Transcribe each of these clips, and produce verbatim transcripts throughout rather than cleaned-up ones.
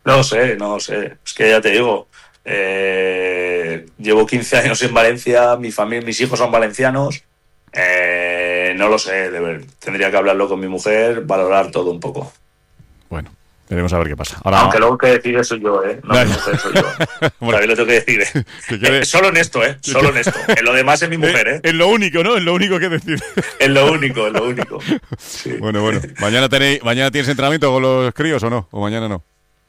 No sé, no sé. Es que ya te digo, eh, llevo quince años en Valencia, mi familia, mis hijos son valencianos. Eh, no lo sé, de ver, tendría que hablarlo con mi mujer, valorar todo un poco. Bueno, veremos a ver qué pasa. Ahora... Aunque luego que decide soy yo, ¿eh? No, mi mujer soy yo. Bueno, también lo tengo que decir, ¿eh? Que quede... eh solo en esto, ¿eh? Solo en esto. En lo demás es mi mujer, ¿eh? Es lo único, ¿no? Es lo único que decir. Es lo único, es lo único. Sí. Bueno, bueno. ¿Mañana tenéis, mañana tienes entrenamiento con los críos o no? ¿O mañana no?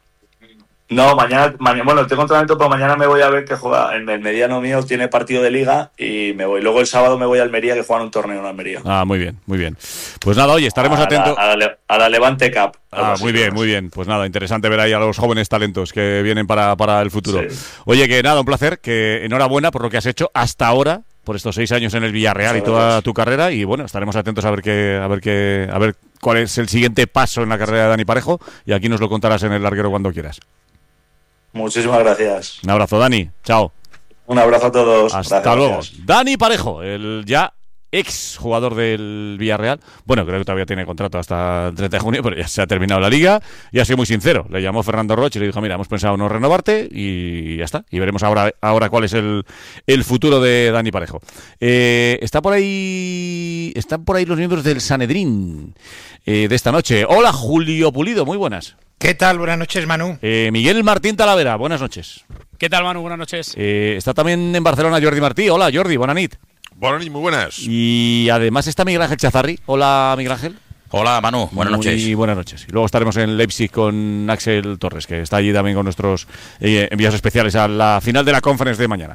No, mañana, mañana, bueno, tengo entrenamiento, pero mañana me voy a ver que juega, el, el mediano mío tiene partido de liga y me voy. Luego el sábado me voy a Almería, que juegan un torneo en Almería. Ah, muy bien, muy bien. Pues nada, oye, estaremos a atentos. La, a, la, a la Levante Cup. Ah, muy bien, muy bien. Pues nada, interesante ver ahí a los jóvenes talentos que vienen para, para el futuro. Sí. Oye, que nada, un placer, que enhorabuena por lo que has hecho hasta ahora, por estos seis años en el Villarreal y toda tu carrera, y bueno, estaremos atentos a ver qué, a ver qué, a ver cuál es el siguiente paso en la carrera de Dani Parejo, y aquí nos lo contarás en el larguero cuando quieras. Muchísimas gracias. Un abrazo, Dani. Chao. Un abrazo a todos. Hasta gracias, luego. Gracias. Dani Parejo, el ya ex jugador del Villarreal. Bueno, creo que todavía tiene contrato hasta el treinta de junio, pero ya se ha terminado la liga y ha sido muy sincero. Le llamó Fernando Roche y le dijo, mira, hemos pensado no renovarte y ya está. Y veremos ahora, ahora cuál es el, el futuro de Dani Parejo. Eh, está por ahí, están por ahí los miembros del Sanedrín eh, de esta noche. Hola, Julio Pulido, muy buenas. ¿Qué tal? Buenas noches, Manu. Eh, Miguel Martín Talavera, buenas noches. ¿Qué tal, Manu? Buenas noches. Eh, está también en Barcelona Jordi Martí. Hola, Jordi, buenas nit. Buenas nit, muy buenas. Y además está Miguel Ángel Chazarri. Hola, Miguel Ángel. Hola, Manu, buenas muy noches. Y buenas noches. Y luego estaremos en Leipzig con Axel Torres, que está allí también con nuestros eh, envíos especiales a la final de la conference de mañana.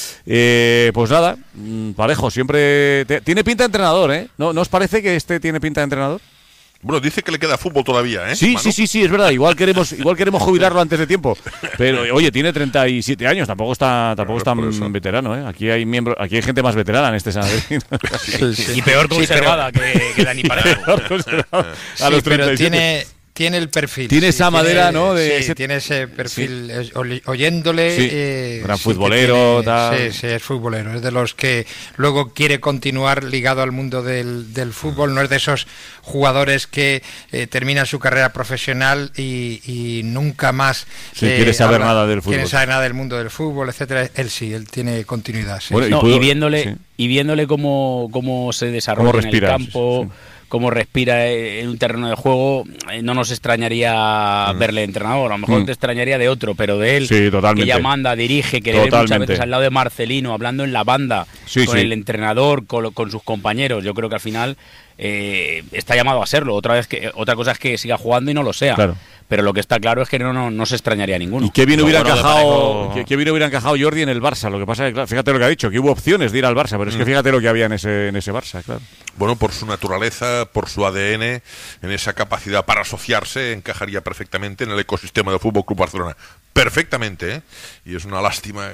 Eh, pues nada, Parejo, siempre... Te, tiene pinta de entrenador, ¿eh? ¿No, ¿No os parece que este tiene pinta de entrenador? Bueno, dice que le queda fútbol todavía, ¿eh? Sí, Manu? sí, sí, sí, es verdad. Igual queremos, igual queremos jubilarlo antes de tiempo. Pero oye, tiene treinta y siete años, tampoco está, tampoco es tan veterano, ¿eh? Aquí hay miembros, aquí hay gente más veterana en este Sanedrín. Sí, sí. Y peor conservada sí, pero... que, que Dani Parejo. Peor conservada. Sí, a los treinta y siete. Pero tiene Tiene el perfil. Tiene sí, esa madera, tiene, ¿no? De sí, ese... tiene ese perfil. Sí. Oyéndole. Sí. Eh, Gran sí futbolero. Tiene, tal. Sí, sí, es futbolero. Es de los que luego quiere continuar ligado al mundo del, del fútbol. No es de esos jugadores que eh, terminan su carrera profesional y, y nunca más. Sí, eh, quiere saber habla, nada del fútbol. Quiere saber nada del mundo del fútbol, etcétera. Él sí, él tiene continuidad. Sí. Bueno, y, no, puedo... y viéndole, sí. y viéndole cómo, cómo se desarrolla cómo respira, en el campo. Sí, sí. Cómo respira en un terreno de juego, no nos extrañaría mm. verle entrenador. A lo mejor mm. te extrañaría de otro, pero de él, sí, totalmente. que ya manda, dirige, que le ve muchas veces al lado de Marcelino, hablando en la banda, sí, con sí. el entrenador, con, con sus compañeros. Yo creo que al final eh, está llamado a serlo. Otra vez que otra cosa es que siga jugando y no lo sea. Claro. Pero lo que está claro es que no, no, no se extrañaría a ninguno. ¿Y qué bien hubiera encajado qué, qué bien hubiera encajado Jordi en el Barça? Lo que pasa es que, claro, fíjate lo que ha dicho, que hubo opciones de ir al Barça, pero es que fíjate lo que había en ese, en ese Barça, claro. Bueno, por su naturaleza, por su A D N, en esa capacidad para asociarse, encajaría perfectamente en el ecosistema del Fútbol Club Barcelona. Perfectamente, ¿eh? Y es una lástima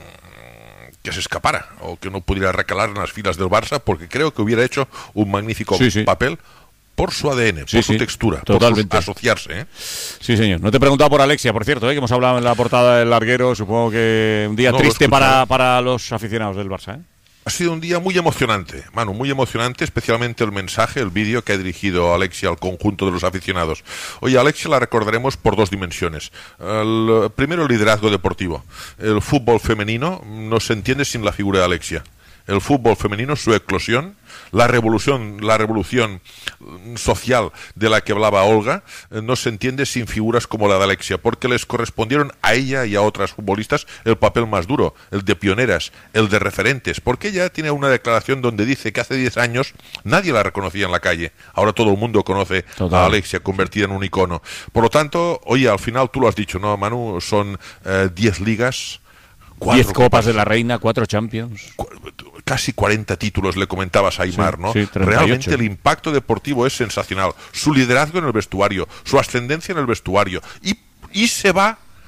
que se escapara o que no pudiera recalar en las filas del Barça, porque creo que hubiera hecho un magnífico sí, sí. papel. Por su A D N, sí, por su sí, textura, totalmente. por su asociarse. ¿eh? Sí, señor. No te he preguntado por Alexia, por cierto, ¿eh? Que hemos hablado en la portada del larguero. Supongo que un día no, triste para, para los aficionados del Barça, ¿eh? Ha sido un día muy emocionante, Manu, muy emocionante, especialmente el mensaje, el vídeo que ha dirigido Alexia al conjunto de los aficionados. Oye, Alexia la recordaremos por dos dimensiones. El, primero, el liderazgo deportivo. El fútbol femenino no se entiende sin la figura de Alexia. El fútbol femenino, su eclosión, la revolución, la revolución social de la que hablaba Olga, eh, no se entiende sin figuras como la de Alexia, porque les correspondieron a ella y a otras futbolistas el papel más duro, el de pioneras, el de referentes, porque ella tiene una declaración donde dice que hace diez años nadie la reconocía en la calle, ahora todo el mundo conoce Total. a Alexia, convertida en un icono. Por lo tanto, oye, al final tú lo has dicho, ¿no, Manu? Son diez eh, ligas, diez copas, copas de la Reina, cuatro Champions. Cu casi cuarenta títulos, le comentabas a Aimar, sí, ¿no? Sí, Realmente el impacto deportivo es sensacional. Su liderazgo en el vestuario, su ascendencia en el vestuario. Y, y se va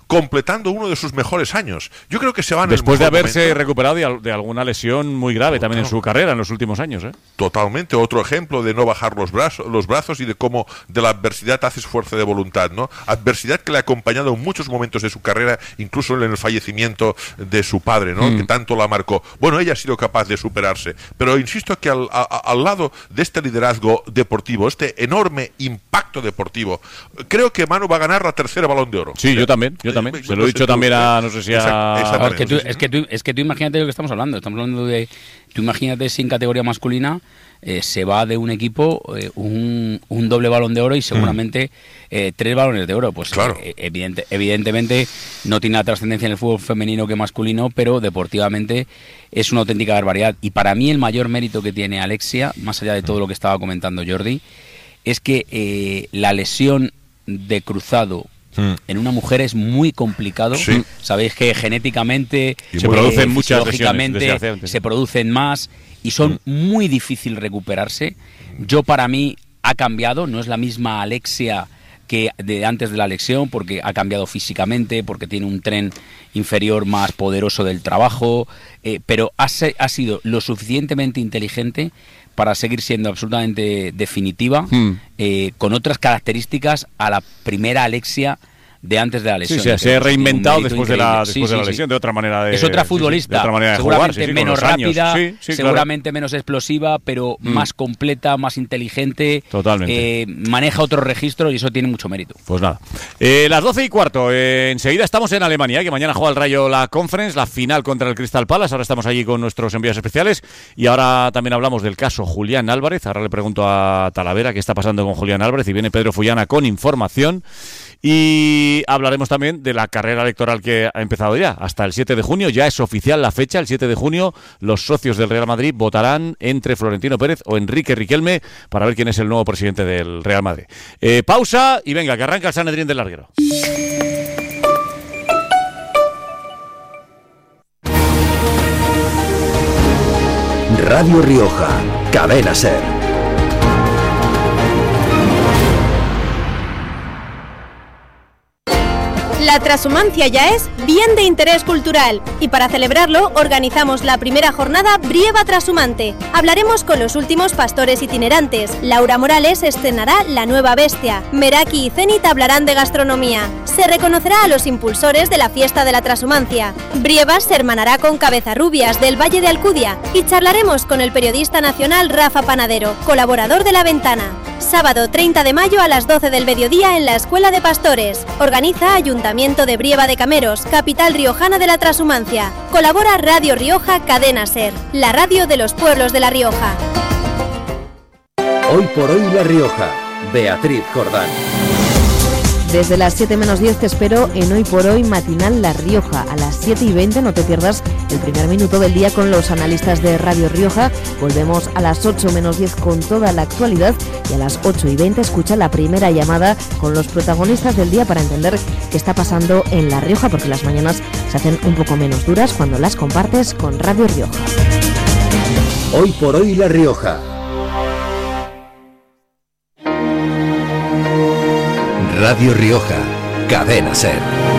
completando uno de sus mejores años. Yo creo que se van después de haberse momento. recuperado de, de alguna lesión muy grave no, también no. en su carrera en los últimos años. ¿eh? Totalmente, otro ejemplo de no bajar los brazos, los brazos y de cómo de la adversidad haces fuerza de voluntad, ¿no? Adversidad que le ha acompañado en muchos momentos de su carrera, incluso en el fallecimiento de su padre, ¿no? Mm. Que tanto la marcó. Bueno, ella ha sido capaz de superarse, pero insisto que al, a, al lado de este liderazgo deportivo, este enorme impacto deportivo, creo que Manu va a ganar la tercera Balón de Oro. Sí, yo también, yo también. Se lo he dicho también a, no sé si a... Esa, es, que tú, es, que tú, es que tú imagínate lo que estamos hablando. Estamos hablando de... Tú imagínate si en categoría masculina eh, se va de un equipo eh, un, un doble Balón de Oro y seguramente mm. eh, tres balones de oro. Pues claro. eh, evidente, evidentemente no tiene la trascendencia en el fútbol femenino que masculino, pero deportivamente es una auténtica barbaridad. Y para mí el mayor mérito que tiene Alexia, más allá de todo lo que estaba comentando Jordi, es que eh, la lesión de cruzado Mm. en una mujer es muy complicado. Sí. Sabéis que genéticamente se producen eh, muchas lesiones, se producen más y son mm. muy difícil recuperarse. Yo para mí ha cambiado, no es la misma Alexia que de antes de la lesión, porque ha cambiado físicamente, porque tiene un tren inferior más poderoso del trabajo, eh, pero ha, ha sido lo suficientemente inteligente para seguir siendo absolutamente definitiva, hmm. eh, con otras características a la primera Alexia de antes de la lesión. Sí, sí, se ha reinventado después de la, después sí, sí, de la lesión, sí. de otra manera de... Es otra futbolista, sí, sí, de otra manera de seguramente jugar, sí, menos rápida, sí, sí, seguramente claro. menos explosiva, pero mm. más completa, más inteligente. Totalmente. Eh, maneja otros registros y eso tiene mucho mérito. Pues nada. Eh, las doce y cuarto, eh, enseguida estamos en Alemania, que mañana juega el Rayo la Conference, la final contra el Crystal Palace. Ahora estamos allí con nuestros enviados especiales y ahora también hablamos del caso Julián Álvarez. Ahora le pregunto a Talavera qué está pasando con Julián Álvarez y viene Pedro Fullana con información. Y hablaremos también de la carrera electoral que ha empezado ya, hasta el siete de junio, ya es oficial la fecha, el siete de junio, los socios del Real Madrid votarán entre Florentino Pérez o Enrique Riquelme para ver quién es el nuevo presidente del Real Madrid. Eh, pausa y venga, que arranca el Sanedrín del Larguero. Radio Rioja, Cadena SER. La transhumancia ya es bien de interés cultural y para celebrarlo organizamos la primera jornada Brieva Transhumante. Hablaremos con los últimos pastores itinerantes. Laura Morales estrenará La Nueva Bestia. Meraki y Zenit hablarán de gastronomía. Se reconocerá a los impulsores de la fiesta de la transhumancia. Brieva se hermanará con Cabezarrubias del Valle de Alcudia y charlaremos con el periodista nacional Rafa Panadero, colaborador de La Ventana. Sábado treinta de mayo a las doce del mediodía en la Escuela de Pastores. Organiza Ayuntamiento de Brieva de Cameros, capital riojana de la transhumancia. Colabora Radio Rioja, Cadena SER, la radio de los pueblos de La Rioja. Hoy por hoy La Rioja, Beatriz Jordán. Desde las siete menos diez te espero en Hoy por Hoy Matinal La Rioja. A las siete y veinte no te pierdas el primer minuto del día con los analistas de Radio Rioja. Volvemos a las ocho menos diez con toda la actualidad y a las ocho y veinte escucha la primera llamada con los protagonistas del día para entender qué está pasando en La Rioja, porque las mañanas se hacen un poco menos duras cuando las compartes con Radio Rioja. Hoy por Hoy La Rioja. Radio Rioja, Cadena SER.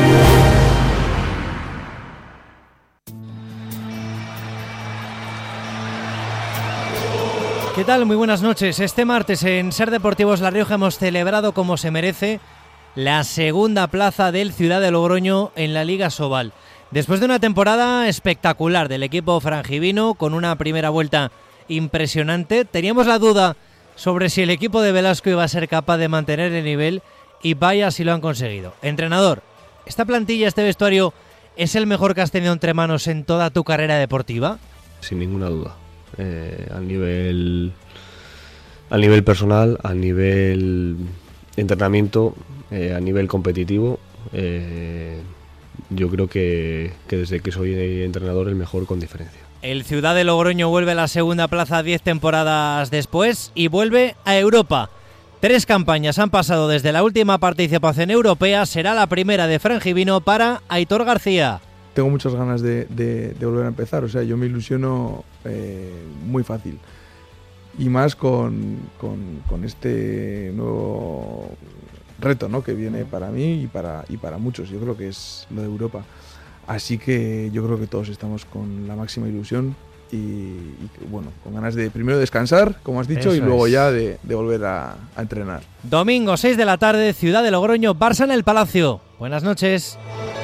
¿Qué tal? Muy buenas noches. Este martes en SER Deportivos La Rioja hemos celebrado como se merece la segunda plaza del Ciudad de Logroño en la Liga Sobal. Después de una temporada espectacular del equipo frangivino con una primera vuelta impresionante, teníamos la duda sobre si el equipo de Velasco iba a ser capaz de mantener el nivel. Y vaya si lo han conseguido. Entrenador, ¿esta plantilla, este vestuario, es el mejor que has tenido entre manos en toda tu carrera deportiva? Sin ninguna duda. Eh, a nivel, a nivel personal, a nivel entrenamiento, eh, a nivel competitivo, eh, yo creo que, que desde que soy entrenador el mejor con diferencia. El Ciudad de Logroño vuelve a la segunda plaza diez temporadas después y vuelve a Europa. Tres campañas han pasado desde la última participación europea. Será la primera de frangivino para Aitor García. Tengo muchas ganas de, de, de volver a empezar. O sea, yo me ilusiono eh, muy fácil. Y más con, con, con este nuevo reto, ¿no? Que viene para mí y para, y para muchos. Yo creo que es lo de Europa. Así que yo creo que todos estamos con la máxima ilusión y, y bueno, con ganas de primero descansar, como has dicho, Eso y luego es. ya de, de volver a, a entrenar. Domingo, seis de la tarde, Ciudad de Logroño, Barça en el Palacio. Buenas noches.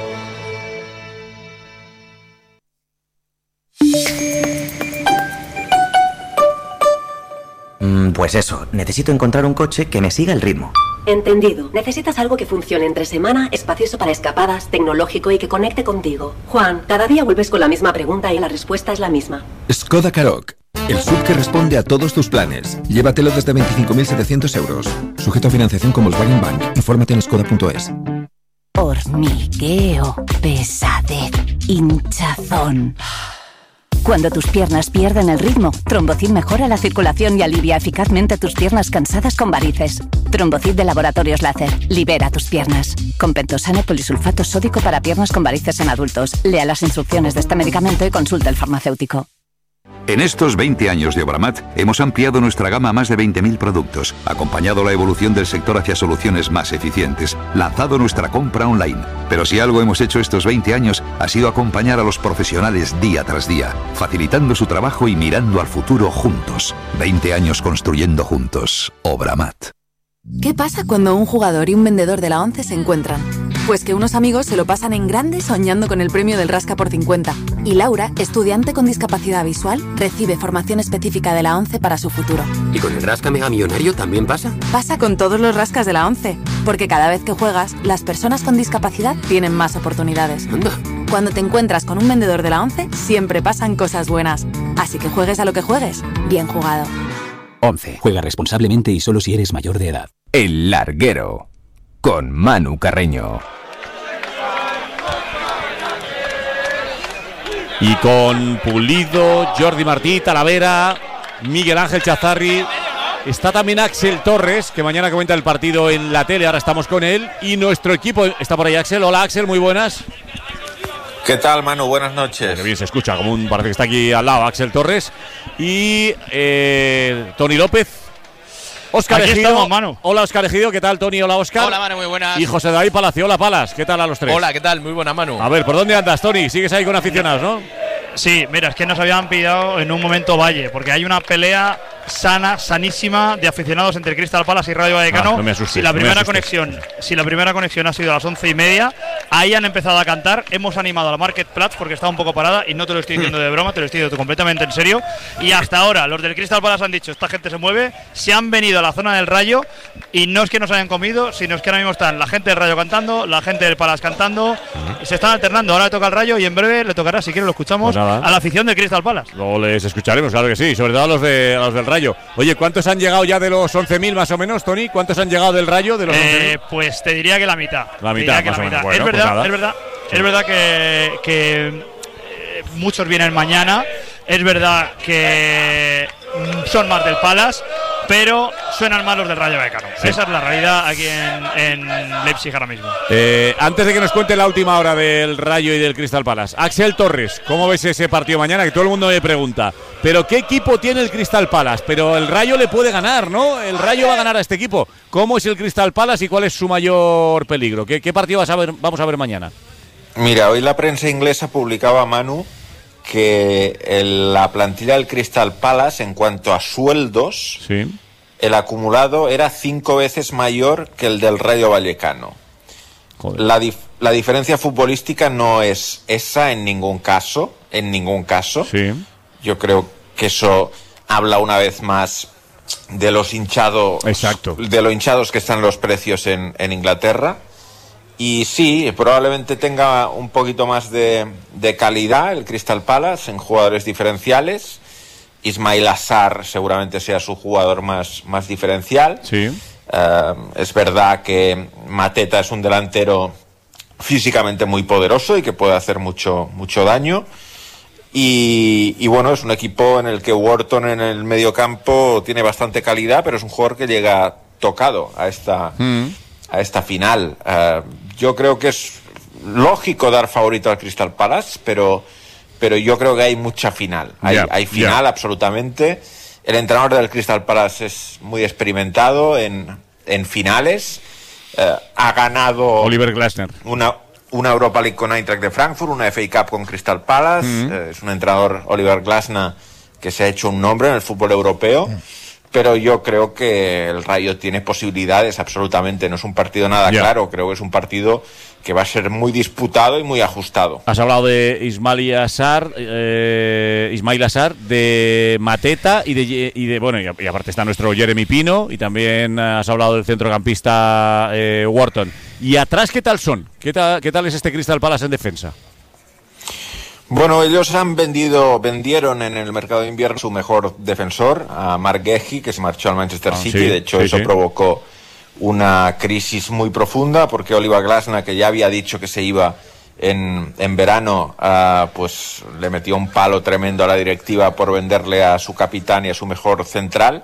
Pues eso, necesito encontrar un coche que me siga el ritmo. Entendido. Necesitas algo que funcione entre semana, espacioso para escapadas, tecnológico y que conecte contigo. Juan, cada día vuelves con la misma pregunta y la respuesta es la misma. Skoda Karoq, el S U V que responde a todos tus planes. Llévatelo desde veinticinco mil setecientos euros. Sujeto a financiación con Volkswagen Bank. Infórmate en skoda punto es. Hormigueo, pesadez, hinchazón. Cuando tus piernas pierden el ritmo, Trombocid mejora la circulación y alivia eficazmente tus piernas cansadas con varices. Trombocid de Laboratorios Láser. Libera tus piernas. Con pentosano polisulfato sódico para piernas con varices en adultos. Lea las instrucciones de este medicamento y consulte al farmacéutico. En estos veinte años de Obramat hemos ampliado nuestra gama a más de veinte mil productos, acompañado la evolución del sector hacia soluciones más eficientes, lanzado nuestra compra online. Pero si algo hemos hecho estos veinte años ha sido acompañar a los profesionales día tras día, facilitando su trabajo y mirando al futuro juntos. veinte años construyendo juntos. Obramat. ¿Qué pasa cuando un jugador y un vendedor de la ONCE se encuentran? Pues que unos amigos se lo pasan en grande soñando con el premio del Rasca por cincuenta. Y Laura, estudiante con discapacidad visual, recibe formación específica de la ONCE para su futuro. ¿Y con el Rasca Mega Millonario también pasa? Pasa con todos los rascas de la ONCE, porque cada vez que juegas, las personas con discapacidad tienen más oportunidades. Anda. Cuando te encuentras con un vendedor de la ONCE, siempre pasan cosas buenas. Así que juegues a lo que juegues, bien jugado. once. Juega responsablemente y solo si eres mayor de edad. El Larguero, con Manu Carreño. Y con Pulido, Jordi Martí, Talavera, Miguel Ángel Chazarri. Está también Axel Torres, que mañana comenta el partido en la tele, ahora estamos con él. Y nuestro equipo está por ahí, Axel. Hola, Axel, muy buenas. ¿Qué tal, Manu? Buenas noches. Qué bien se escucha, como un parece que está aquí al lado Axel Torres. Y eh, Tony López. Óscar Aquí Ejido. estamos, Manu. Hola, Óscar Ejido, ¿qué tal, Tony? Hola, Óscar. Hola, Manu, muy buenas. Y José David Palacio. Hola, Palas, ¿qué tal a los tres? Hola, ¿qué tal? Muy buena, Manu. A ver, ¿por dónde andas, Tony? Sigues ahí con aficionados, ¿no? Sí, mira, es que nos habían pillado en un momento Valle, porque hay una pelea sana, sanísima de aficionados entre Crystal Palace y Rayo Vallecano. Ah, no me asustes, si la no me primera asustes. conexión, si la primera conexión ha sido a las once y media, ahí han empezado a cantar. Hemos animado a la Marketplatz porque está un poco parada y no te lo estoy diciendo de broma, te lo estoy diciendo completamente en serio. Y hasta ahora los del Crystal Palace han dicho, esta gente se mueve, se han venido a la zona del Rayo y no es que nos hayan comido, sino es que ahora mismo están la gente del Rayo cantando, la gente del Palace cantando, y se están alternando. Ahora le toca al Rayo y en breve le tocará, si quiere lo escuchamos, Pues nada. a la afición del Crystal Palace. Luego les escucharemos, claro que sí, sobre todo a los, de, a los del Rayo. Oye, ¿cuántos han llegado ya de los once mil más o menos, Tony? ¿Cuántos han llegado del Rayo de los once mil? Eh, pues te diría que la mitad. La Te mitad, diría que más la o menos. mitad. Bueno, es pues verdad, nada. es verdad, es verdad que, que eh, muchos vienen mañana. Es verdad que mm, son más del Palace, pero suenan más los del Rayo Vallecano. Sí. Esa es la realidad aquí en, en Leipzig ahora mismo. Eh, antes de que nos cuente la última hora del Rayo y del Crystal Palace, Axel Torres, ¿cómo ves ese partido mañana? Que todo el mundo me pregunta, ¿pero qué equipo tiene el Crystal Palace? Pero el Rayo le puede ganar, ¿no? El Rayo va a ganar a este equipo. ¿Cómo es el Crystal Palace y cuál es su mayor peligro? ¿Qué, qué partido vas a ver, vamos a ver mañana? Mira, hoy la prensa inglesa publicaba, Manu, que el- la plantilla del Crystal Palace, en cuanto a sueldos, sí. el acumulado era cinco veces mayor que el del Rayo Vallecano. La, dif- la diferencia futbolística no es esa en ningún caso, en ningún caso. Sí. Yo creo que eso habla una vez más de los hinchados, Exacto. de lo hinchados que están los precios en, en Inglaterra. Y sí, probablemente tenga un poquito más de, de calidad el Crystal Palace en jugadores diferenciales. Ismail Assar seguramente sea su jugador más, más diferencial. Sí. Eh, es verdad que Mateta es un delantero físicamente muy poderoso y que puede hacer mucho, mucho daño. Y, y bueno, es un equipo en el que Wharton en el mediocampo tiene bastante calidad, pero es un jugador que llega tocado a esta, Mm. a esta final. Eh, yo creo que es lógico dar favorito al Crystal Palace, pero, pero yo creo que hay mucha final. Hay, Ya, hay final ya. absolutamente. El entrenador del Crystal Palace es muy experimentado en, en finales. eh, ha ganado Oliver Glasner una, una Europa League con Eintracht de Frankfurt, una F A Cup con Crystal Palace. Mm-hmm. eh, es un entrenador, Oliver Glasner, que se ha hecho un nombre en el fútbol europeo. Mm. Pero yo creo que el Rayo tiene posibilidades, absolutamente. No es un partido nada yeah. claro, creo que es un partido que va a ser muy disputado y muy ajustado. Has hablado de Ismail Assar, eh, Ismail Assar, de Mateta y de, y de bueno, y, y aparte está nuestro Jeremy Pino, y también has hablado del centrocampista eh, Wharton. ¿Y atrás qué tal son? ¿Qué tal, qué tal es este Crystal Palace en defensa? Bueno, ellos han vendido, vendieron en el mercado de invierno su mejor defensor, a Mark Guehi, que se marchó al Manchester ah, City. Sí, de hecho, sí, eso sí. provocó una crisis muy profunda, porque Oliver Glasner, que ya había dicho que se iba en, en verano, uh, pues le metió un palo tremendo a la directiva por venderle a su capitán y a su mejor central.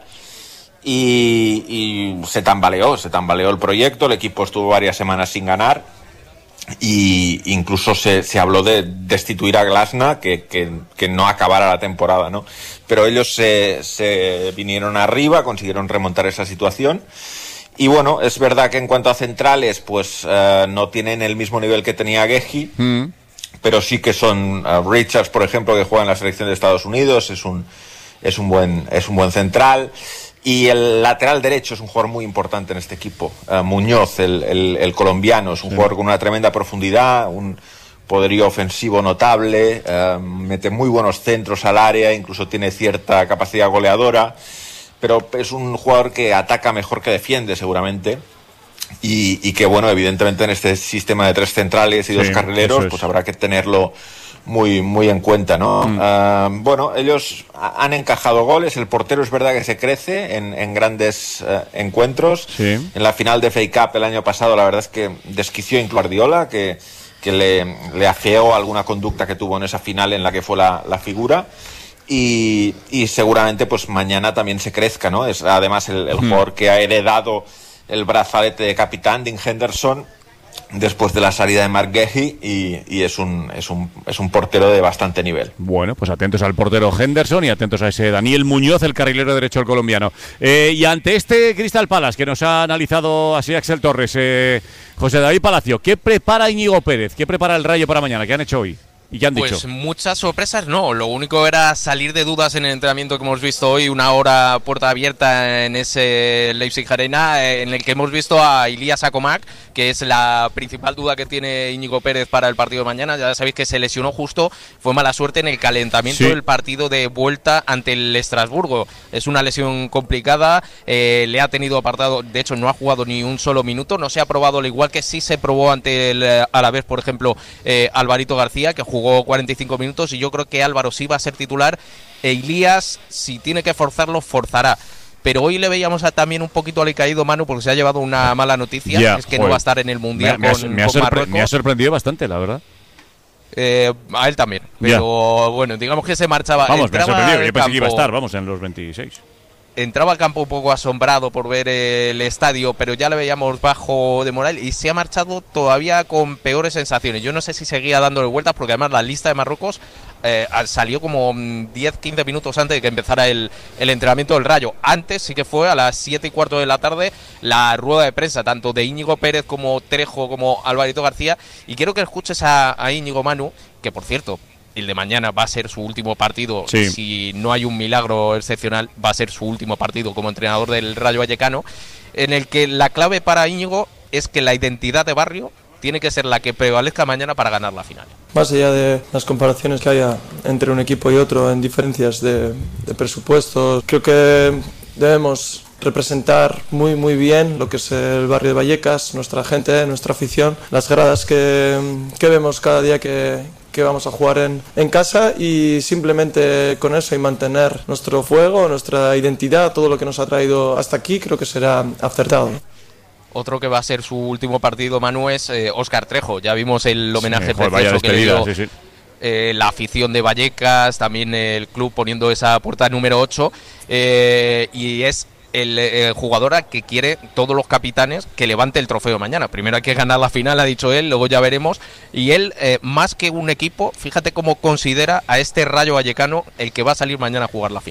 Y, y se tambaleó, se tambaleó el proyecto, el equipo estuvo varias semanas sin ganar. Y incluso se, se habló de destituir a Glasner, que, que, que no acabara la temporada, ¿no? Pero ellos se, se vinieron arriba, consiguieron remontar esa situación. Y bueno, es verdad que en cuanto a centrales, pues uh, no tienen el mismo nivel que tenía Guehi, mm. pero sí que son uh, Richards, por ejemplo, que juega en la selección de Estados Unidos, es un, es un buen, es un buen central. Y el lateral derecho es un jugador muy importante en este equipo. Uh, Muñoz, el, el, el colombiano, es un sí. jugador con una tremenda profundidad, un poderío ofensivo notable, uh, mete muy buenos centros al área, incluso tiene cierta capacidad goleadora, pero es un jugador que ataca mejor que defiende, seguramente. Y, y que, bueno, evidentemente en este sistema de tres centrales y sí, dos carrileros, pues habrá que tenerlo muy muy en cuenta, ¿no? Mm. Uh, bueno, ellos han encajado goles, el portero es verdad que se crece en, en grandes uh, encuentros. Sí. En la final de F A Cup el año pasado, la verdad es que desquició en Guardiola, que, que le, le afeó alguna conducta que tuvo en esa final en la que fue la, la figura. Y, y seguramente pues mañana también se crezca, ¿no? Es además el, el mm. jugador que ha heredado el brazalete de capitán, Dean Henderson, después de la salida de Mark Guehi, y, y es un es un es un portero de bastante nivel. Bueno, pues atentos al portero Henderson y atentos a ese Daniel Muñoz, el carrilero derecho del colombiano. Eh, y ante este Crystal Palace que nos ha analizado así Axel Torres, eh, José David Palacio, ¿qué prepara Íñigo Pérez? ¿Qué prepara el Rayo para mañana? ¿Qué han hecho hoy? ¿Y qué han pues dicho? Muchas sorpresas no, lo único era salir de dudas en el entrenamiento que hemos visto hoy, una hora puerta abierta en ese Leipzig Arena, en el que hemos visto a Ilias Akomak, que es la principal duda que tiene Íñigo Pérez para el partido de mañana. Ya sabéis que se lesionó justo, fue mala suerte en el calentamiento sí. del partido de vuelta ante el Estrasburgo. Es una lesión complicada, eh, le ha tenido apartado, de hecho no ha jugado ni un solo minuto, no se ha probado al igual que sí se probó ante el Alavés, por ejemplo, eh, Alvarito García, que jugó Jugó cuarenta y cinco minutos, y yo creo que Álvaro sí va a ser titular, e Ilías, si tiene que forzarlo, forzará. Pero hoy le veíamos a, también un poquito alicaído, Manu, porque se ha llevado una mala noticia, yeah, es que joder. no va a estar en el Mundial me, con, me ha, con Marruecos. Me ha sorprendido bastante, la verdad. Eh, a él también, pero yeah. bueno, digamos que se marchaba. Vamos, me ha sorprendido, yo pensé que iba a estar, vamos, en los veintiséis. Entraba al campo un poco asombrado por ver el estadio, pero ya le veíamos bajo de moral y se ha marchado todavía con peores sensaciones. Yo no sé si seguía dándole vueltas, porque además la lista de Marruecos eh, salió como diez quince minutos antes de que empezara el, el entrenamiento del Rayo. Antes sí que fue a las siete y cuarto de la tarde la rueda de prensa, tanto de Íñigo Pérez como Trejo como Alvarito García. Y quiero que escuches a, a Íñigo, Manu, que por cierto, el de mañana va a ser su último partido, sí. si no hay un milagro excepcional, va a ser su último partido como entrenador del Rayo Vallecano, en el que la clave para Íñigo es que la identidad de barrio tiene que ser la que prevalezca mañana para ganar la final. Más allá de las comparaciones que haya entre un equipo y otro en diferencias de, de presupuestos, creo que debemos representar muy muy bien lo que es el barrio de Vallecas, nuestra gente, nuestra afición, las gradas que, que vemos cada día que, que vamos a jugar en, en casa, y simplemente con eso y mantener nuestro fuego, nuestra identidad, todo lo que nos ha traído hasta aquí, creo que será acertado. Otro que va a ser su último partido, Manu, es eh, Óscar Trejo. Ya vimos el homenaje sí, precioso que le dio sí, sí. Eh, la afición de Vallecas, también el club poniendo esa puerta número ocho, eh, y es el eh, jugador a que quiere todos los capitanes que levante el trofeo mañana. Primero hay que ganar la final, ha dicho él, luego ya veremos. Y él, eh, más que un equipo, fíjate cómo considera a este Rayo Vallecano el que va a salir mañana a jugar la final.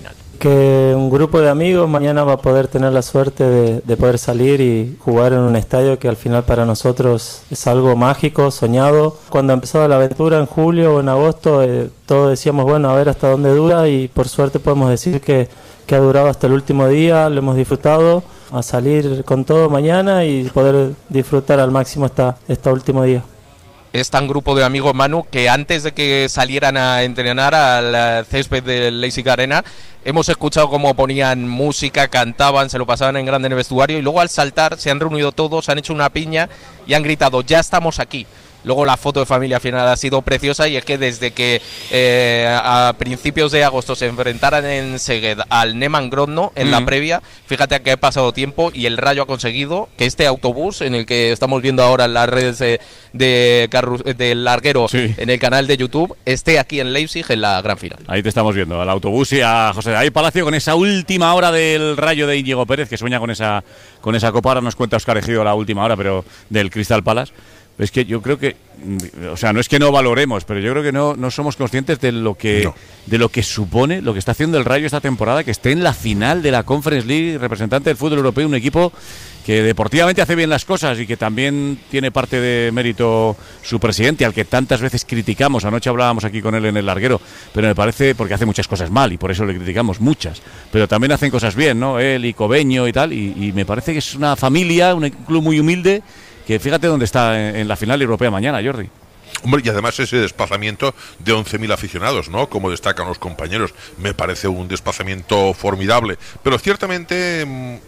que un grupo de amigos mañana va a poder tener la suerte de, de poder salir y jugar en un estadio que al final para nosotros es algo mágico, soñado. Cuando empezó la aventura en julio o en agosto, eh, todos decíamos, bueno, a ver hasta dónde dura, y por suerte podemos decir que, que ha durado hasta el último día, lo hemos disfrutado, a salir con todo mañana y poder disfrutar al máximo esta, este último día. Es tan grupo de amigos, Manu, que antes de que salieran a entrenar al césped del Leipzig Arena, hemos escuchado cómo ponían música, cantaban, se lo pasaban en grande en el vestuario, y luego al saltar se han reunido todos, han hecho una piña y han gritado, ya estamos aquí. Luego la foto de familia final ha sido preciosa, y es que desde que eh, a principios de agosto se enfrentaran en Segued al Neman Grodno en mm. la previa, fíjate que ha pasado tiempo y el Rayo ha conseguido que este autobús, en el que estamos viendo ahora en las redes de, de Carru- del Larguero, sí, en el canal de YouTube, esté aquí en Leipzig en la gran final. Ahí te estamos viendo, al autobús y a José David Palacio con esa última hora del Rayo de Íñigo Pérez, que sueña con esa, con esa copa. Ahora nos cuenta Óscar Ejido la última hora, pero del Crystal Palace. Es que yo creo que, o sea, no es que no valoremos, pero yo creo que no, no somos conscientes de lo que no. de lo que supone, lo que está haciendo el Rayo esta temporada, que esté en la final de la Conference League, representante del fútbol europeo, un equipo que deportivamente hace bien las cosas y que también tiene parte de mérito su presidente, al que tantas veces criticamos. Anoche hablábamos aquí con él en el Larguero, pero me parece, porque hace muchas cosas mal y por eso le criticamos muchas, pero también hacen cosas bien, ¿no? Él y Cobeño y tal, y, y me parece que es una familia, un club muy humilde, que fíjate dónde está en, en la final europea mañana, Jordi. Hombre, y además ese desplazamiento de once mil aficionados, ¿no? Como destacan los compañeros, me parece un desplazamiento formidable. Pero ciertamente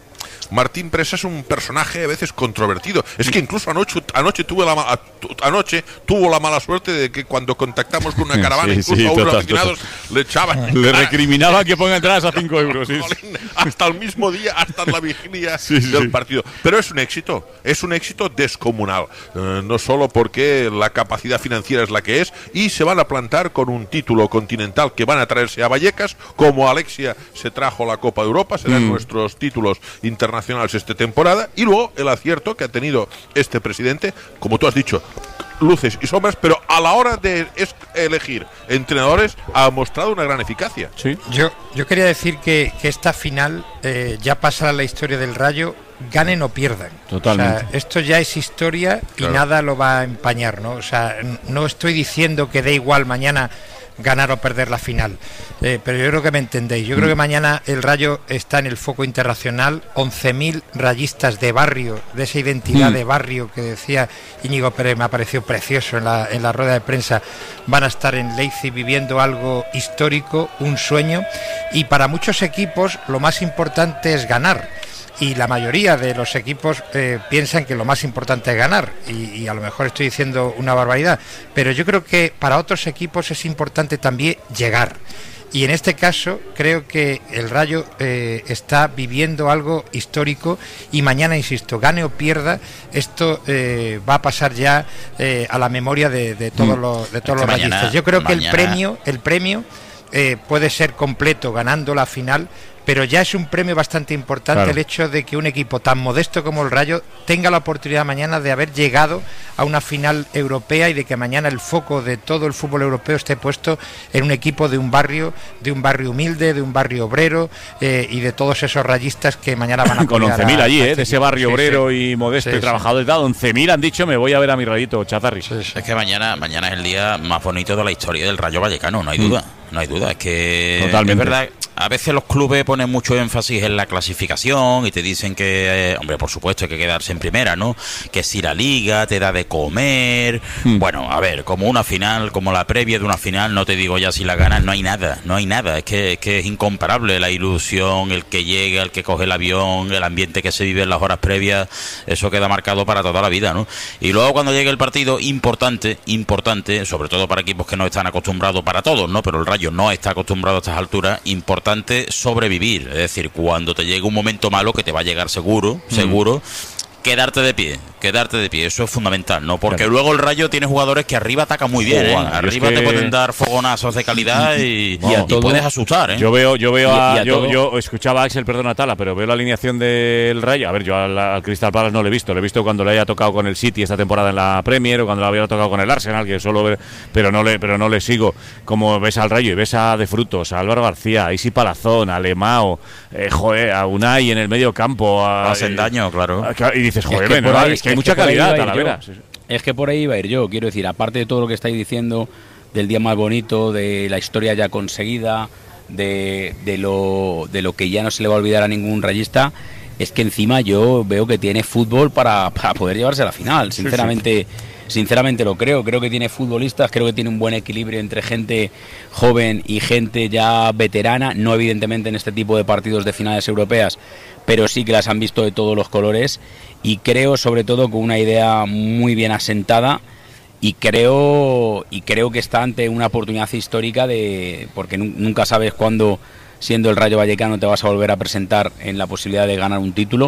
Martín Presa es un personaje a veces controvertido. Es que incluso anoche, anoche, tuve la ma- anoche tuvo la mala suerte de que cuando contactamos con una caravana, sí, incluso sí, a unos total, aficionados total. le echaban... Le recriminaba que ponga entradas a cinco euros. Sí. Hasta el mismo día, hasta la vigilia sí, sí, del sí. partido. Pero es un éxito, es un éxito descomunal. Eh, no solo porque la capacidad financiera es la que es, y se van a plantar con un título continental que van a traerse a Vallecas, como Alexia se trajo la Copa de Europa, serán mm. nuestros títulos internacionales esta temporada, y luego el acierto que ha tenido este presidente, como tú has dicho, luces y sombras, pero a la hora de es- elegir entrenadores ha mostrado una gran eficacia. Sí. Yo, yo quería decir que, que esta final eh, ya pasará la historia del Rayo, ganen o pierdan. Totalmente. O sea, esto ya es historia y claro. nada lo va a empañar, ¿no? O sea, no estoy diciendo que dé igual mañana ganar o perder la final, eh, pero yo creo que me entendéis. Yo creo que mañana el Rayo está en el foco internacional. once mil rayistas de barrio, de esa identidad mm. de barrio que decía Íñigo Pérez, me ha parecido precioso en la, en la rueda de prensa, van a estar en Leipzig viviendo algo histórico, un sueño, y para muchos equipos lo más importante es ganar. Y la mayoría de los equipos eh, piensan que lo más importante es ganar, y, y a lo mejor estoy diciendo una barbaridad, pero yo creo que para otros equipos es importante también llegar. Y en este caso creo que el Rayo eh, está viviendo algo histórico, y mañana, insisto, gane o pierda, esto eh, va a pasar ya eh, a la memoria de, de todos los, de todos los mañana, rayistas. Yo creo mañana... que el premio, el premio eh, puede ser completo ganando la final, pero ya es un premio bastante importante, claro, el hecho de que un equipo tan modesto como el Rayo tenga la oportunidad mañana de haber llegado a una final europea, y de que mañana el foco de todo el fútbol europeo esté puesto en un equipo de un barrio, de un barrio humilde, de un barrio obrero, eh, y de todos esos rayistas que mañana van a con once mil allí, eh, de ese barrio sí, obrero sí. y modesto sí, y trabajador y tal. once mil han dicho, me voy a ver a mi Rayito Chazarri. Sí, sí. Es que mañana, mañana es el día más bonito de la historia del Rayo Vallecano, no hay duda. Mm. No hay duda, es que Totalmente. Es verdad, a veces los clubes ponen mucho énfasis en la clasificación y te dicen que, eh, hombre, por supuesto hay que quedarse en primera, ¿no? Que si la liga te da de comer, hmm. bueno, a ver, como una final, como la previa de una final, no te digo ya si la ganas, no hay nada, no hay nada, es que, es que es incomparable la ilusión, el que llega, el que coge el avión, el ambiente que se vive en las horas previas, eso queda marcado para toda la vida, ¿no? Y luego cuando llegue el partido, importante, importante, sobre todo para equipos que no están acostumbrados, para todos, ¿no? Pero el Rayo no está acostumbrado a estas alturas, importante sobrevivir, es decir, cuando te llegue un momento malo, que te va a llegar seguro, mm. seguro, quedarte de pie, quedarte de pie, eso es fundamental, ¿no? Porque claro. luego el Rayo tiene jugadores que arriba atacan muy bien, ¿eh? Arriba es que... te pueden dar fogonazos de calidad y, y, y, y puedes asustar, ¿eh? Yo veo, yo veo a, y, y a yo, yo escuchaba a Axel, perdona Tala, pero veo la alineación del Rayo. A ver, yo al, al Crystal Palace no lo he visto, lo he visto cuando le haya tocado con el City esta temporada en la Premier o cuando le había tocado con el Arsenal, que solo ve, pero no le, pero no le sigo. Como ves al Rayo y ves a De Frutos, a Álvaro García, a Isi Palazón, a Lemao, eh, joder, a Unai en el medio campo, a, hacen eh, daño, claro. A, y dices, joder, es que, no, ahí, es que hay es mucha que calidad, Talavera. Es que por ahí iba a ir yo, quiero decir, aparte de todo lo que estáis diciendo, del día más bonito, de la historia ya conseguida, de, de, lo, de lo que ya no se le va a olvidar a ningún rayista, es que encima yo veo que tiene fútbol para, para poder llevarse a la final, sinceramente. Sí, sí. Sinceramente lo creo, creo que tiene futbolistas, creo que tiene un buen equilibrio entre gente joven y gente ya veterana, no evidentemente en este tipo de partidos de finales europeas, pero sí que las han visto de todos los colores y creo sobre todo con una idea muy bien asentada y creo y creo que está ante una oportunidad histórica de porque nunca sabes cuándo, siendo el Rayo Vallecano, te vas a volver a presentar en la posibilidad de ganar un título,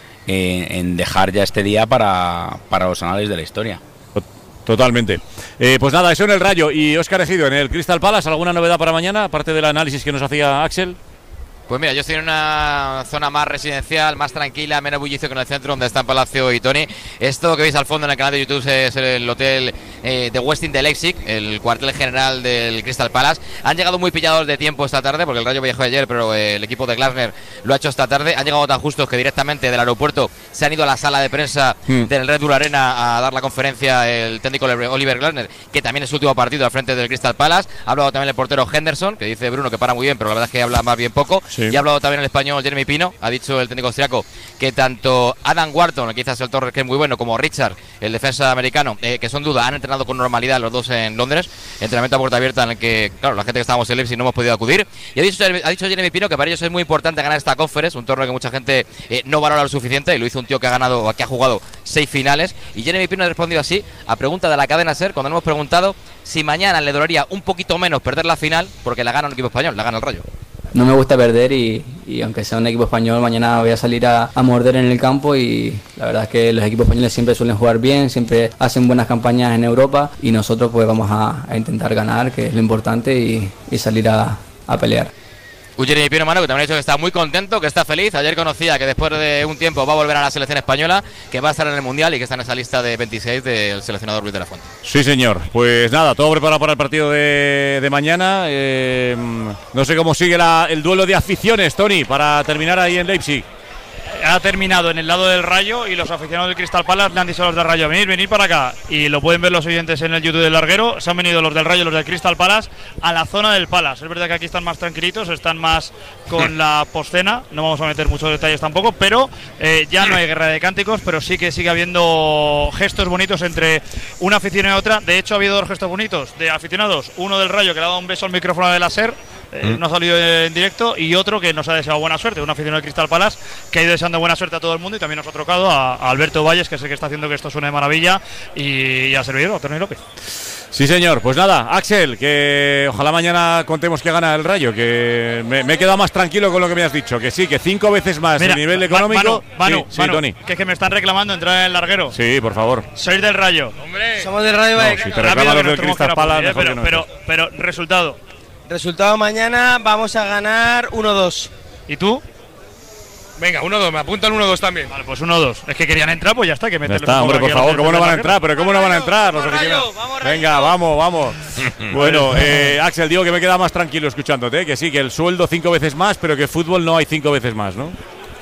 eh, en dejar ya este día para, para los anales de la historia. Totalmente. Eh, pues nada, eso en el Rayo. Y Óscar Ejido, en el Crystal Palace, ¿alguna novedad para mañana, aparte del análisis que nos hacía Axel? Pues mira, yo estoy en una zona más residencial, más tranquila, menos bullicio que en el centro donde están Palacio y Tony. Esto que veis al fondo en el canal de YouTube es el hotel eh, de Westin de Leipzig, el cuartel general del Crystal Palace. Han llegado muy pillados de tiempo esta tarde, porque el Rayo viajó ayer, pero eh, el equipo de Glasner lo ha hecho esta tarde. Han llegado tan justos que directamente del aeropuerto se han ido a la sala de prensa mm. del Red Bull Arena a dar la conferencia el técnico Oliver Glasner, que también es su último partido al frente del Crystal Palace. Ha hablado también el portero Henderson, que dice Bruno que para muy bien, pero la verdad es que habla más bien poco. Sí. Y ha hablado también el español Jeremy Pino. Ha dicho el técnico austriaco que tanto Adam Wharton, el que quizás el Torres, que es muy bueno, como Richard, el defensa americano, eh, que son dudas, han entrenado con normalidad los dos en Londres. Entrenamiento a puerta abierta en el que, claro, la gente que estábamos en Leipzig no hemos podido acudir. Y ha dicho, ha dicho Jeremy Pino que para ellos es muy importante ganar esta conference, un torneo que mucha gente eh, no valora lo suficiente, y lo hizo un tío que ha ganado, que ha jugado seis finales. Y Jeremy Pino ha respondido así a pregunta de la cadena SER cuando le hemos preguntado si mañana le dolería un poquito menos perder la final porque la gana un equipo español, la gana el Rayo. No me gusta perder y, y aunque sea un equipo español, mañana voy a salir a, a morder en el campo, y la verdad es que los equipos españoles siempre suelen jugar bien, siempre hacen buenas campañas en Europa, y nosotros pues vamos a, a intentar ganar, que es lo importante, y, y salir a, a pelear. Un Jeremy Pino, mano, que también ha dicho que está muy contento, que está feliz. Ayer conocía que después de un tiempo va a volver a la selección española, que va a estar en el Mundial y que está en esa lista de veintiséis del seleccionador Luis de la Fuente. Sí, señor. Pues nada, todo preparado para el partido de, de mañana. Eh, no sé cómo sigue la, el duelo de aficiones, Tony, para terminar ahí en Leipzig. Ha terminado en el lado del Rayo y los aficionados del Crystal Palace le han dicho a los del Rayo: venid, venid para acá. Y lo pueden ver los oyentes en el YouTube del Larguero. Se han venido los del Rayo y los del Crystal Palace a la zona del Palace. Es verdad que aquí están más tranquilitos, están más con la poscena. No vamos a meter muchos detalles tampoco, pero eh, ya no hay guerra de cánticos, pero sí que sigue habiendo gestos bonitos entre una afición y otra. De hecho, ha habido dos gestos bonitos de aficionados. Uno del Rayo, que le ha dado un beso al micrófono de la SER. Eh, no ha salido en directo, y otro que nos ha deseado buena suerte, un aficionado del Crystal Palace que ha ido deseando buena suerte a todo el mundo, y también nos ha trocado a, a Alberto Valles, que es el que está haciendo que esto suene de maravilla, y, y a servidor, a Tony López. Sí, señor. Pues nada, Axel, que ojalá mañana contemos que gana el Rayo, que me, me he quedado más tranquilo con lo que me has dicho, que sí, que cinco veces más el nivel económico. Manu, Manu, sí, Manu, sí, Tony. Que es que me están reclamando entrar en el Larguero. Sí, por favor. Sois del Rayo. Hombre, somos del Rayo. No, si te reclaman los del Crystal Palace, mejor pero, que no. Pero, pero, pero, resultado. Resultado mañana vamos a ganar uno dos. ¿Y tú? Venga, uno dos, me apunta el uno dos también. Vale, pues uno dos. Es que querían entrar, pues ya está, que meterles. Ya está, hombre, por favor, ¿cómo no van a entrar? Pero ¿cómo no van a entrar los aficionados? Venga, vamos, vamos. Bueno, eh, Axel, digo que me queda más tranquilo escuchándote, ¿eh? Que sí, que el sueldo cinco veces más, pero que fútbol no hay cinco veces más, ¿no?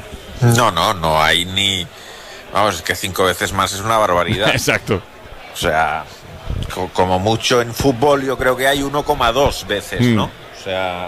No, no, no hay ni... Vamos, es que cinco veces más es una barbaridad. Exacto. O sea, como mucho en fútbol yo creo que hay uno coma dos veces, ¿no? Mm. O sea,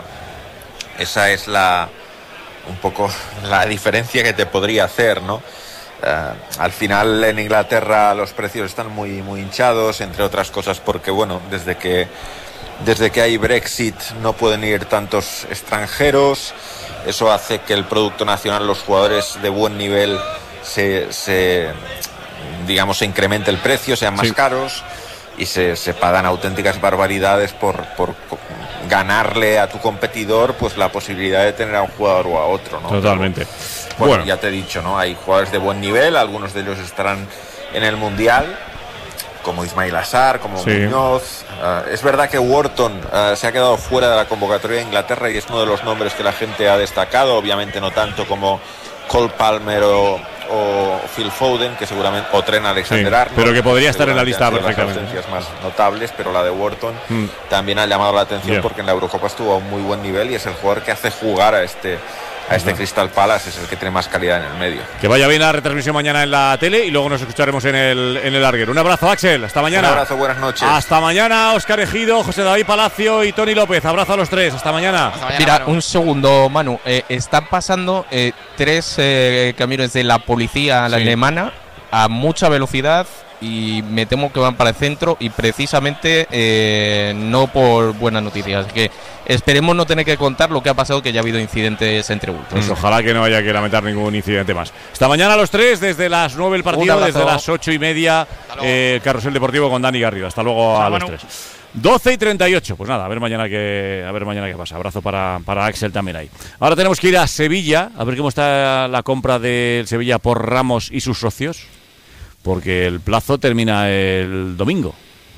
esa es la... un poco la diferencia que te podría hacer, ¿no? Uh, al final en Inglaterra los precios están muy muy hinchados, entre otras cosas porque, bueno, desde que desde que hay Brexit no pueden ir tantos extranjeros. Eso hace que el producto nacional, los jugadores de buen nivel, se, se digamos, se incremente el precio, sean más sí. caros. y se, se pagan auténticas barbaridades por, por, por ganarle a tu competidor pues la posibilidad de tener a un jugador o a otro, ¿no? Totalmente. Pero, bueno, bueno, ya te he dicho, ¿no? Hay jugadores de buen nivel, algunos de ellos estarán en el Mundial, como Ismail Assar, como sí. Muñoz. Uh, es verdad que Wharton uh, se ha quedado fuera de la convocatoria de Inglaterra y es uno de los nombres que la gente ha destacado, obviamente no tanto como Cole Palmer o, o Phil Foden, que seguramente, o Trent Alexander-Arnold, sí, pero que podría estar en la lista perfectamente. Las ausencias más notables, pero la de Wharton mm. también ha llamado la atención yeah. porque en la Eurocopa estuvo a un muy buen nivel y es el jugador que hace jugar a este a este Crystal Palace, es el que tiene más calidad en el medio. Que vaya bien la retransmisión mañana en la tele y luego nos escucharemos en el en el larguero. Un abrazo, Axel, hasta mañana. Un abrazo, buenas noches. Hasta mañana, Óscar Ejido, José David Palacio y Tony López. Abrazo a los tres, hasta mañana. Hasta mañana Mira, Manu. un segundo, Manu. Eh, están pasando eh, tres eh, camiones de la policía sí. alemana a mucha velocidad y me temo que van para el centro y precisamente eh, no por buenas noticias. Así que esperemos no tener que contar lo que ha pasado, que ya ha habido incidentes entre ultras. Pues ojalá que no haya que lamentar ningún incidente más. Esta mañana a los tres, desde las nueve el partido, desde las ocho y media eh, Carrusel Deportivo con Dani Garrido. Hasta luego a los tres. doce y treinta y ocho. Pues nada, a ver mañana qué, a ver mañana qué pasa. Abrazo para, para Axel también ahí. Ahora tenemos que ir a Sevilla, a ver cómo está la compra del Sevilla por Ramos y sus socios, porque el plazo termina el domingo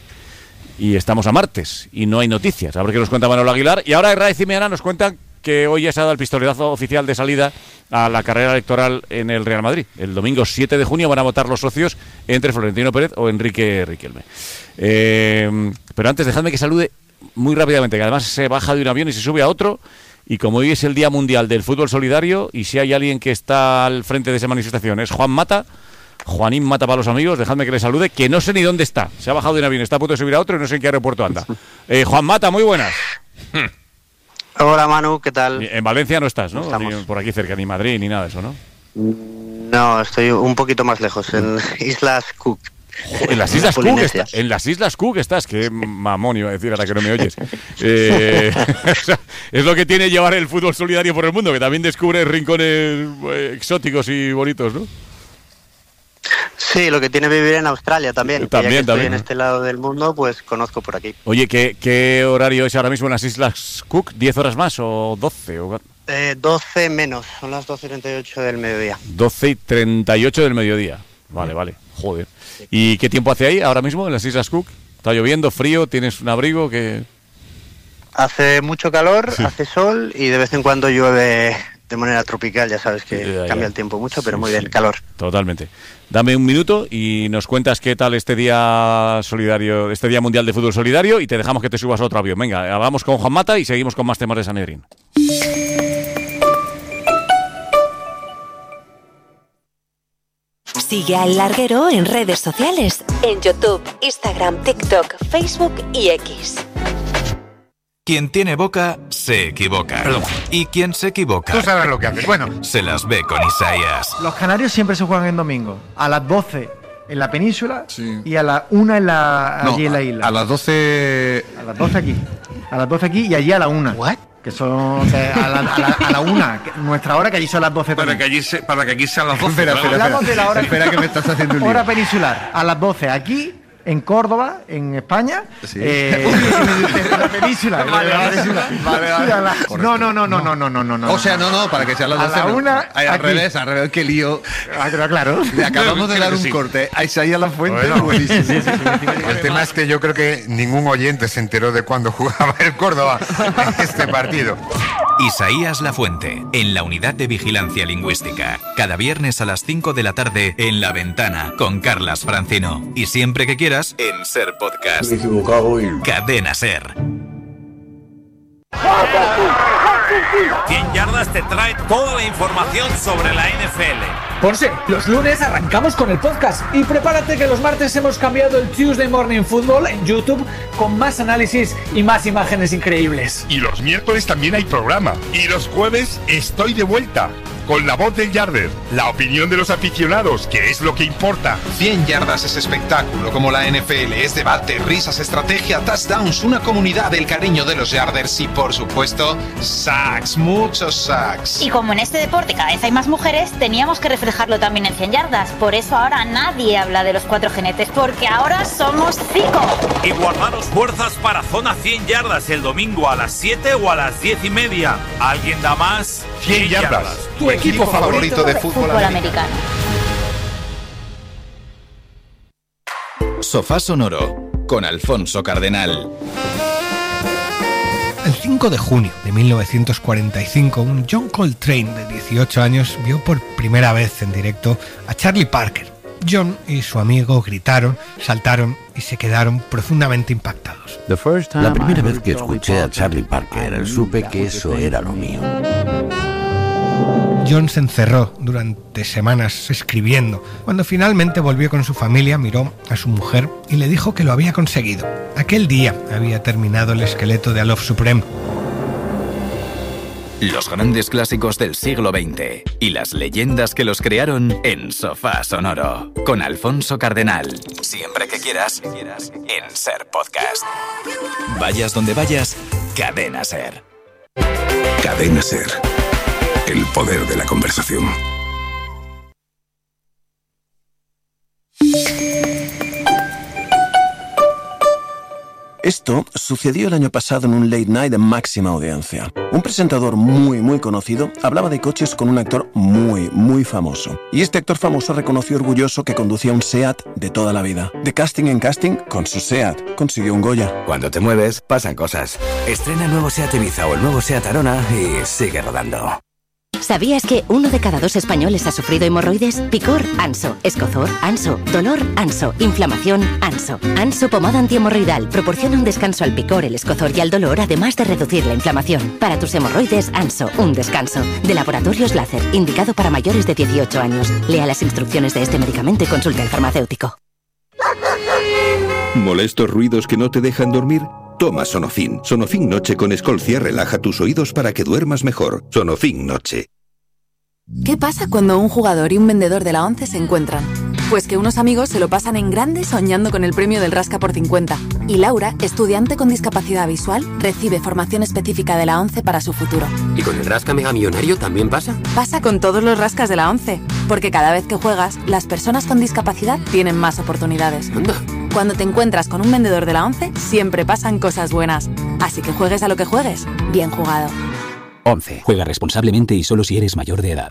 y estamos a martes y no hay noticias. A ver qué nos cuenta Manuel Aguilar. Y ahora Herrera y Cimeana nos cuentan que hoy ya se ha dado el pistoletazo oficial de salida a la carrera electoral en el Real Madrid. El domingo siete de junio van a votar los socios entre Florentino Pérez o Enrique Riquelme. Eh, pero antes dejadme que salude muy rápidamente, que además se baja de un avión y se sube a otro. Y como hoy es el Día Mundial del Fútbol Solidario y si hay alguien que está al frente de esa manifestación es Juan Mata, Juanín Mata para los amigos, dejadme que le salude, que no sé ni dónde está. Se ha bajado de un avión, está a punto de subir a otro y no sé en qué aeropuerto anda. Eh, Juan Mata, muy buenas. Hola Manu, ¿qué tal? En Valencia no estás, ¿no? Ni por aquí cerca, ni Madrid, ni nada de eso, ¿no? No, estoy un poquito más lejos, en Islas Cook. En las Islas Cook estás, en las Islas Cook estás, que mamón iba a decir ahora que no me oyes. Eh, o sea, es lo que tiene llevar el fútbol solidario por el mundo, que también descubre rincones eh, exóticos y bonitos, ¿no? Sí, lo que tiene vivir en Australia también. También, ya que también. Estoy en este lado del mundo, pues conozco por aquí. Oye, ¿qué, qué horario es ahora mismo en las Islas Cook? ¿diez horas más o doce? O... Eh, doce menos, son las doce y treinta y ocho del mediodía. doce y treinta y ocho del mediodía. Vale, vale, joder. ¿Y qué tiempo hace ahí ahora mismo en las Islas Cook? ¿Está lloviendo, frío? ¿Tienes un abrigo? que Hace mucho calor, sí. hace sol y de vez en cuando llueve de manera tropical, ya sabes que ya, cambia ya. el tiempo mucho, pero sí, muy bien, sí. calor. Totalmente. Dame un minuto y nos cuentas qué tal este día solidario, este Día Mundial de Fútbol Solidario y te dejamos que te subas a otro avión. Venga, vamos con Juan Mata y seguimos con más temas de Sanedrín. Sigue a El Larguero en redes sociales, en YouTube, Instagram, TikTok, Facebook y X. Quien tiene boca, se equivoca. Perdón. Y quien se equivoca... Tú sabes lo que haces. Bueno. Se las ve con Isaías. Los canarios siempre se juegan en domingo. A las doce en la península sí. y a la una en la, allí no, en la isla. A las doce... A las doce aquí. A las doce aquí y allí a la una. ¿What? Que son que a, la, a, la, a la una, que nuestra hora, que allí son las doce para también. que allí se, Para que allí sean las doce. Espera, espera, Hablamos espera. de la hora, espera que me estás haciendo un lío. Hora peninsular, a las doce aquí, en Córdoba, en España, sí. eh, en la península. Vale, la vale, península. vale, vale. La, no, no, no, no, no, no, no, no, no. O sea, no, no, para que sean las doce. A la una, no. Ay, al aquí. revés, al revés, qué lío. Ah, claro. Le acabamos de dar un sí. corte a Isaías La Fuente. Bueno, buenísimo. Sí, sí, sí, sí, el tema es que yo creo que ningún oyente se enteró de cuándo jugaba el Córdoba en este partido. Isaías La Fuente, en la Unidad de Vigilancia Lingüística. Cada viernes a las cinco de la tarde en La Ventana, con Carlas Francino. Y siempre que quieras, en Ser Podcast. Me he equivocado y... Cadena Ser. cien yardas te trae toda la información sobre la N F L. Ponce, los lunes arrancamos con el podcast y prepárate que los martes hemos cambiado el Tuesday Morning Football en YouTube con más análisis y más imágenes increíbles. Y los miércoles también hay programa. Y los jueves estoy de vuelta. con la voz del Yarder, la opinión de los aficionados, que es lo que importa. cien yardas es espectáculo como la N F L, es debate, risas, estrategia, touchdowns, una comunidad del cariño de los Yarders y, por supuesto, sacks, muchos sacks. Y como en este deporte cada vez hay más mujeres, teníamos que reflejarlo también en cien yardas. Por eso ahora nadie habla de los cuatro jinetes, porque ahora somos cinco. Y guardaros fuerzas para Zona cien yardas el domingo a las siete o a las diez y media. ¿Alguien da más? cien yardas. Tu equipo favorito de fútbol, Fútbol americano. Sofá Sonoro con Alfonso Cardenal. El cinco de junio de mil novecientos cuarenta y cinco, un John Coltrane de dieciocho años vio por primera vez en directo a Charlie Parker. John y su amigo gritaron, saltaron y se quedaron profundamente impactados. La primera vez que escuché a Charlie Parker, supe que eso era lo mío. John se encerró durante semanas escribiendo. Cuando finalmente volvió con su familia, miró a su mujer y le dijo que lo había conseguido. Aquel día había terminado el esqueleto de A Love Supreme. Los grandes clásicos del siglo veinte y las leyendas que los crearon en Sofá Sonoro con Alfonso Cardenal. Siempre que quieras, en Ser Podcast. Vayas donde vayas, Cadena Ser. Cadena Ser. El poder de la conversación. Esto sucedió el año pasado en un late night de máxima audiencia. Un presentador muy, muy conocido hablaba de coches con un actor muy, muy famoso. Y este actor famoso reconoció orgulloso que conducía un SEAT de toda la vida. De casting en casting, con su SEAT, consiguió un Goya. Cuando te mueves, pasan cosas. Estrena el nuevo SEAT Ibiza o el nuevo SEAT Arona y sigue rodando. ¿Sabías que uno de cada dos españoles ha sufrido hemorroides? Picor, Anso. Escozor, Anso. Dolor, Anso. Inflamación, Anso. Anso pomada antihemorroidal proporciona un descanso al picor, el escozor y al dolor, además de reducir la inflamación. Para tus hemorroides, Anso, un descanso. De Laboratorios Láser, indicado para mayores de dieciocho años. Lea las instrucciones de este medicamento y consulte al farmacéutico. ¿Molestos ruidos que no te dejan dormir? Toma Sonofin. Sonofin Noche con Escolcia relaja tus oídos para que duermas mejor. Sonofin Noche. ¿Qué pasa cuando un jugador y un vendedor de la ONCE se encuentran? Pues que unos amigos se lo pasan en grande soñando con el premio del Rasca por cincuenta. Y Laura, estudiante con discapacidad visual, recibe formación específica de la ONCE para su futuro. ¿Y con el Rasca Mega Millonario también pasa? Pasa con todos los rascas de la ONCE. Porque cada vez que juegas, las personas con discapacidad tienen más oportunidades. Anda. Cuando te encuentras con un vendedor de la ONCE, siempre pasan cosas buenas. Así que juegues a lo que juegues, bien jugado. ONCE. Juega responsablemente y solo si eres mayor de edad.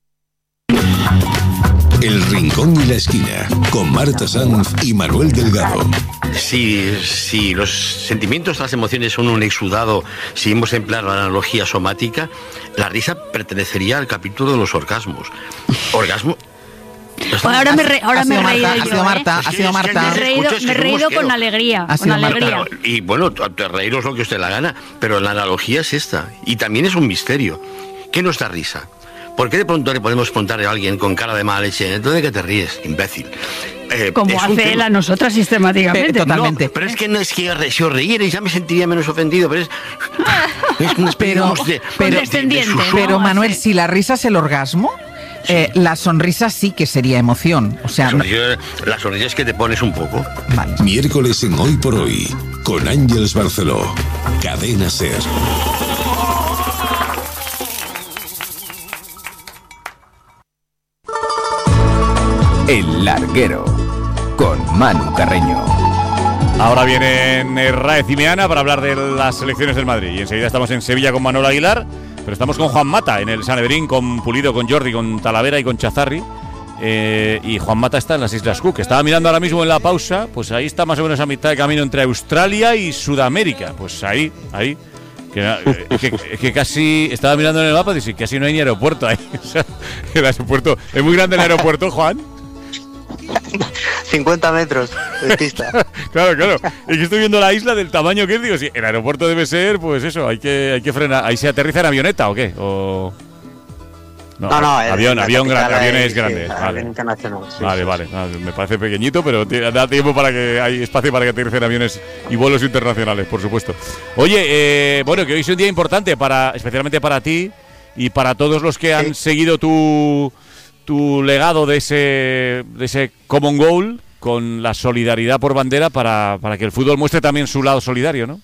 El Rincón y la Esquina, con Marta Sanz y Manuel Delgado. Si, si los sentimientos, las emociones son un exudado, si hemos empleado la analogía somática, la risa pertenecería al capítulo de los orgasmos. Orgasmo... Bueno, ahora me, re, ahora me he reído Marta, yo. Ha sido Marta, ¿eh? ha sido Marta. Me he reído, me he reído con alegría. Ha con sido alegría. Marta. Y bueno, te reíros lo que usted la gana, pero la analogía es esta. Y también es un misterio. ¿Qué nos da risa? ¿Por qué de pronto le podemos preguntar a alguien con cara de mala leche, ¿de qué te ríes, imbécil? Eh, Como hace él a nosotras sistemáticamente. Eh, totalmente. No, pero es que no es que si os reíerais ya me sentiría menos ofendido, pero es, es una especie pero, de, pero, de, de, de pero Manuel, si la risa es el orgasmo, eh, la sonrisa sí que sería emoción. O sea, la sonrisa, la sonrisa es que te pones un poco. Vale. Miércoles en Hoy por Hoy, con Ángeles Barceló, Cadena Ser. El Larguero, con Manu Carreño. Ahora viene Raez y Meana para hablar de las selecciones del Madrid. Y enseguida estamos en Sevilla con Manuel Aguilar, pero estamos con Juan Mata en el Sanedrín, con Pulido, con Jordi, con Talavera y con Chazarri. Eh, y Juan Mata está en las Islas Cook. Estaba mirando ahora mismo en la pausa, pues ahí está más o menos a mitad de camino entre Australia y Sudamérica. Pues ahí, ahí. Que, eh, que, que casi estaba mirando en el mapa y dice, casi no hay ni aeropuerto ahí. O sea, el aeropuerto, ¿es muy grande el aeropuerto, Juan? cincuenta metros de pista. Claro, claro. Es que estoy viendo la isla del tamaño que es. Digo, sí, el aeropuerto debe ser, pues eso, hay que, hay que frenar. ¿Ahí se aterriza en avioneta o qué? O... No, no, no avión, el, avión, gran, aviones sí, grandes. Sí, vale, avión internacional. Sí, vale, sí, vale. sí. No, me parece pequeñito, pero da tiempo para que hay espacio para que aterricen aviones y vuelos internacionales, por supuesto. Oye, eh, bueno, que hoy es un día importante para, especialmente para ti. y para todos los que han sí. seguido tu, tu legado de ese, de ese common goal, con la solidaridad por bandera, para, para que el fútbol muestre también su lado solidario, ¿no?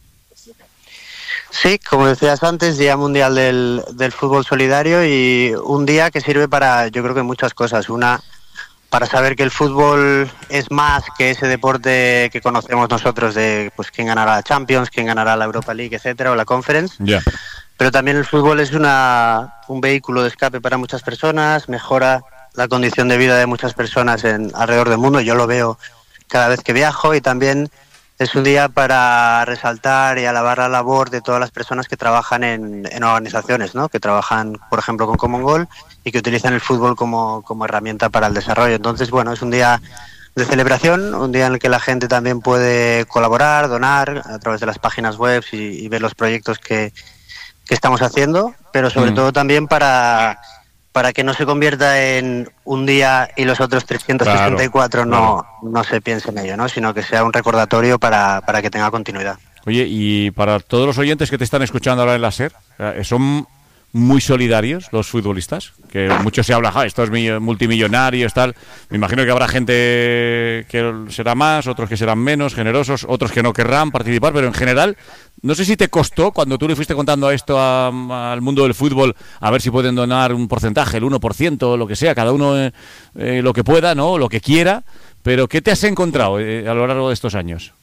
Sí, como decías antes, Día Mundial del, del Fútbol Solidario, y un día que sirve para, yo creo que muchas cosas. Una, para saber que el fútbol es más que ese deporte que conocemos nosotros de pues quién ganará la Champions, quién ganará la Europa League, etcétera, o la Conference. Ya. Yeah. Pero también el fútbol es una un vehículo de escape para muchas personas, mejora la condición de vida de muchas personas en alrededor del mundo. Yo lo veo cada vez que viajo, y también es un día para resaltar y alabar la labor de todas las personas que trabajan en, en organizaciones, ¿no? Que trabajan, por ejemplo, con Common Goal y que utilizan el fútbol como, como herramienta para el desarrollo. Entonces, bueno, es un día de celebración, un día en el que la gente también puede colaborar, donar a través de las páginas web y, y ver los proyectos que, que estamos haciendo, pero sobre mm. todo también para... para que no se convierta en un día y los otros trescientos sesenta y cuatro claro, no, claro. no se piense en ello, ¿no? Sino que sea un recordatorio para, para que tenga continuidad. Oye, y para todos los oyentes que te están escuchando ahora en la SER, ¿son muy solidarios los futbolistas? Que mucho se habla, ja, estos multimillonarios, tal. Me imagino que habrá gente que será más, otros que serán menos generosos, otros que no querrán participar, pero en general, no sé si te costó, cuando tú le fuiste contando esto a, al mundo del fútbol, a ver si pueden donar un porcentaje, el uno por ciento, lo que sea, cada uno eh, eh, lo que pueda, ¿no? Lo que quiera, pero ¿qué te has encontrado eh, a lo largo de estos años?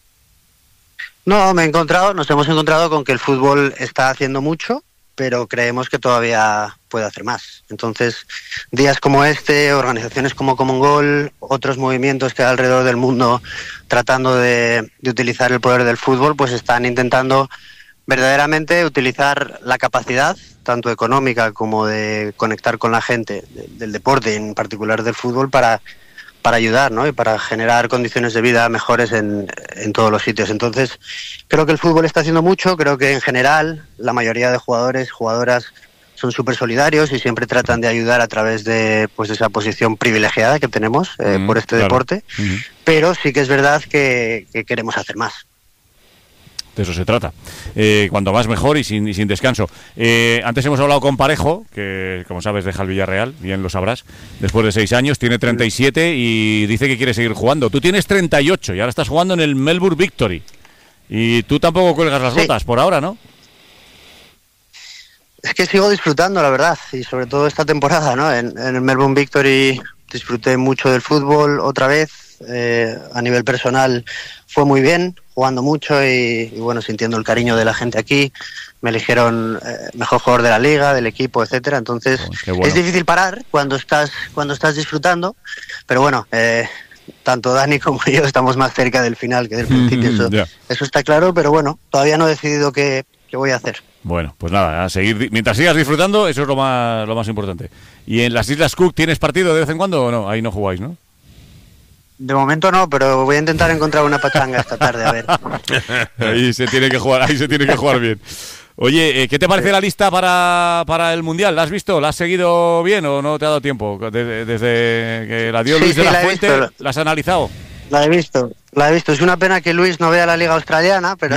No, me he encontrado, nos hemos encontrado con que el fútbol está haciendo mucho, pero creemos que todavía puede hacer más. Entonces, días como este, organizaciones como Common Goal, otros movimientos que hay alrededor del mundo tratando de, de utilizar el poder del fútbol, pues están intentando verdaderamente utilizar la capacidad, tanto económica como de conectar con la gente de, del deporte, y en particular del fútbol, para, para ayudar, ¿no? Y para generar condiciones de vida mejores en, en todos los sitios. Entonces, creo que el fútbol está haciendo mucho, creo que en general la mayoría de jugadores, jugadoras son súper solidarios y siempre tratan de ayudar a través de, pues, de esa posición privilegiada que tenemos eh, mm, por este claro. deporte, mm. pero sí que es verdad que, que queremos hacer más. De eso se trata. Eh, cuanto más mejor y sin, y sin descanso. Eh, antes hemos hablado con Parejo, que como sabes deja el Villarreal, bien lo sabrás, después de seis años, tiene treinta y siete y dice que quiere seguir jugando. Tú tienes treinta y ocho y ahora estás jugando en el Melbourne Victory. Y tú tampoco cuelgas las sí. botas por ahora, ¿no? Es que sigo disfrutando, la verdad, y sobre todo esta temporada, ¿no? En, en el Melbourne Victory disfruté mucho del fútbol otra vez. Eh, a nivel personal fue muy bien, jugando mucho y, y bueno, sintiendo el cariño de la gente aquí. Me eligieron eh, mejor jugador de la liga, del equipo, etcétera. Entonces oh, bueno. es difícil parar cuando estás cuando estás disfrutando, pero bueno, eh, tanto Dani como yo estamos más cerca del final que del principio. Eso, yeah. eso está claro, pero bueno, todavía no he decidido qué, qué voy a hacer. Bueno, pues nada, a seguir, mientras sigas disfrutando, eso es lo más lo más importante. ¿Y en las Islas Cook tienes partido de vez en cuando o no? Ahí no jugáis, ¿no? De momento no, pero voy a intentar encontrar una pachanga esta tarde, a ver. Ahí se tiene que jugar, ahí se tiene que jugar bien. Oye, ¿qué te parece sí. la lista para, para el Mundial? ¿La has visto? ¿La has seguido bien o no te ha dado tiempo? Desde, desde que la dio sí, Luis sí, de la, la Fuente, visto. ¿La has analizado? La he visto, la he visto. Es una pena que Luis no vea la Liga Australiana, pero...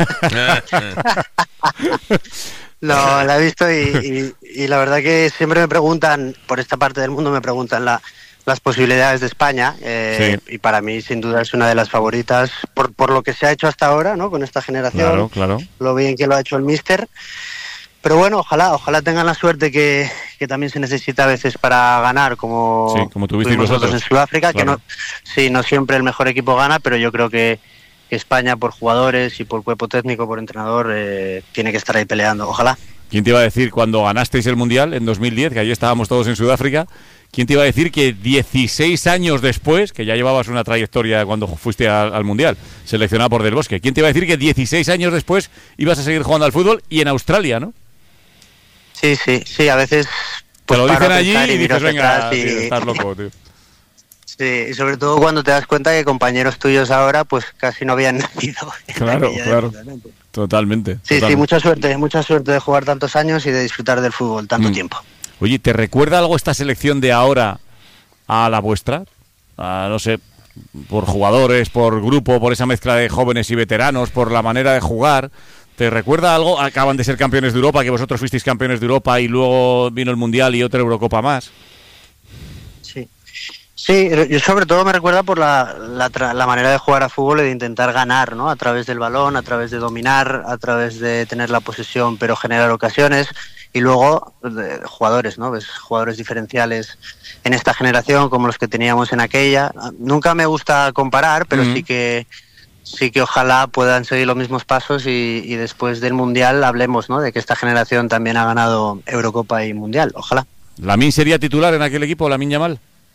No, la he visto y, y, y la verdad que siempre me preguntan, por esta parte del mundo me preguntan la, las posibilidades de España, eh, sí. y para mí sin duda es una de las favoritas por, por lo que se ha hecho hasta ahora, ¿no? Con esta generación, claro, claro. Lo bien que lo ha hecho el míster. Pero bueno, ojalá, ojalá tengan la suerte que, que también se necesita a veces para ganar, como, sí, como tuviste nosotros en Sudáfrica, claro. que no, sí, no siempre el mejor equipo gana, pero yo creo que, que España por jugadores y por cuerpo técnico, por entrenador, eh, tiene que estar ahí peleando, ojalá. ¿Quién te iba a decir cuando ganasteis el Mundial en dos mil diez, que allí estábamos todos en Sudáfrica, quién te iba a decir que dieciséis años después, que ya llevabas una trayectoria cuando fuiste al, al Mundial, seleccionado por Del Bosque, quién te iba a decir que dieciséis años después ibas a seguir jugando al fútbol y en Australia, ¿no? Sí, sí, sí, a veces... Pues, te lo dicen allí y, y dices, venga, y... tío, estás loco, tío. Sí, y sobre todo cuando te das cuenta que compañeros tuyos ahora pues casi no habían nacido. Claro, claro, totalmente. Sí, totalmente. sí, mucha suerte, mucha suerte de jugar tantos años y de disfrutar del fútbol tanto mm. tiempo. Oye, ¿te recuerda algo esta selección de ahora a la vuestra? A, no sé, por jugadores, por grupo, por esa mezcla de jóvenes y veteranos, por la manera de jugar... ¿Te recuerda algo? Acaban de ser campeones de Europa, que vosotros fuisteis campeones de Europa y luego vino el Mundial y otra Eurocopa más. Sí. Sí, yo sobre todo me recuerda por la, la, la manera de jugar a fútbol y de intentar ganar, ¿no? A través del balón, a través de dominar, a través de tener la posesión pero generar ocasiones. Y luego de jugadores, ¿no? Ves jugadores diferenciales en esta generación como los que teníamos en aquella. Nunca me gusta comparar, pero mm. sí que sí que ojalá puedan seguir los mismos pasos y, y después del Mundial hablemos, ¿no? De que esta generación también ha ganado Eurocopa y Mundial. Ojalá. ¿Lamine sería titular en aquel equipo, Lamine Yamal?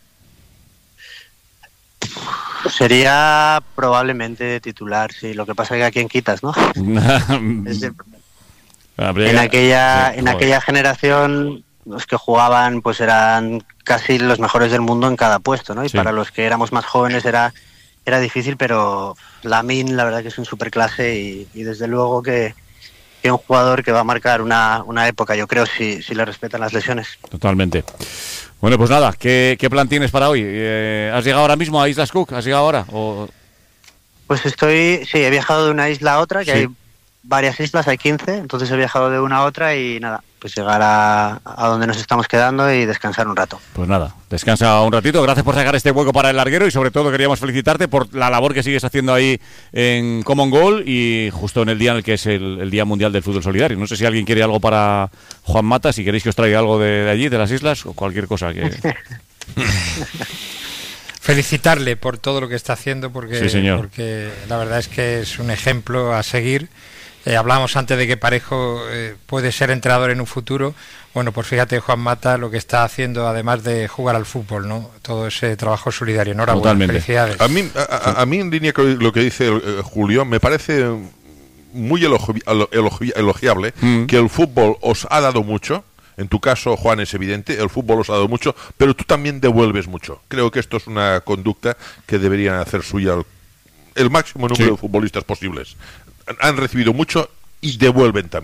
Sería probablemente titular, sí. Lo que pasa es que a quién quitas, ¿no? Es el... En aquella, sí, en aquella generación los que jugaban pues eran casi los mejores del mundo en cada puesto, ¿no? Y sí. Para los que éramos más jóvenes era era difícil, pero Lamine la verdad que es un superclase y, y desde luego que, que un jugador que va a marcar una, una época, yo creo, si, si le respetan las lesiones. Totalmente. Bueno, pues nada, ¿qué, qué plan tienes para hoy? Eh, ¿Has llegado ahora mismo a Islas Cook? ¿Has llegado ahora? O... Pues estoy, sí, he viajado de una isla a otra, que sí. Hay varias islas, hay quince, entonces he viajado de una a otra y nada, pues llegar a, a donde nos estamos quedando y descansar un rato. Pues nada, descansa un ratito, gracias por sacar este hueco para el larguero y sobre todo queríamos felicitarte por la labor que sigues haciendo ahí en Common Goal y justo en el día en el que es el, el Día Mundial del Fútbol Solidario. No sé si alguien quiere algo para Juan Mata, si queréis que os traiga algo de, de allí, de las islas o cualquier cosa que... Felicitarle por todo lo que está haciendo porque, sí, señor. Porque la verdad es que es un ejemplo a seguir. Eh, hablábamos antes de que Parejo eh, puede ser entrenador en un futuro. Bueno, pues fíjate Juan Mata lo que está haciendo además de jugar al fútbol, ¿no? Todo ese trabajo solidario. Enhorabuena, totalmente. Felicidades. A mí, a, a mí en línea con lo que dice eh, Julio, me parece muy elogi, elogi, elogiable mm. que el fútbol os ha dado mucho. En tu caso, Juan, es evidente, el fútbol os ha dado mucho, pero tú también devuelves mucho. Creo que esto es una conducta que deberían hacer suya el, el máximo número sí. de futbolistas posibles. Han recibido mucho y devuelven también.